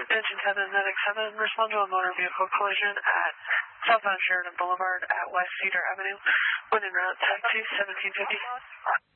Engine 10 and ZX7, respond to a motor vehicle collision at southbound Sheridan Boulevard at West Cedar Avenue. When en route, taxi 1750.